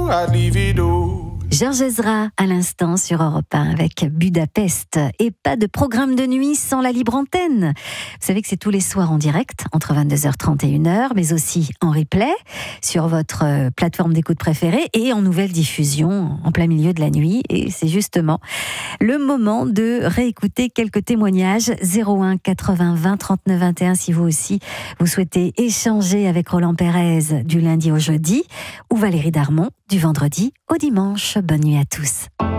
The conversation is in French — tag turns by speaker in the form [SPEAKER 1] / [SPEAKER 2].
[SPEAKER 1] I'd leave it all.
[SPEAKER 2] Georges Ezra à l'instant sur Europe 1 avec Budapest. Et pas de programme de nuit sans la libre antenne. Vous savez que c'est tous les soirs en direct, entre 22h30 et 1h, mais aussi en replay sur votre plateforme d'écoute préférée et en nouvelle diffusion en plein milieu de la nuit. Et c'est justement le moment de réécouter quelques témoignages. 01 80 20 39 21 si vous aussi vous souhaitez échanger avec Roland Pérez du lundi au jeudi ou Valérie Darmon du vendredi au dimanche. Bonne nuit à tous.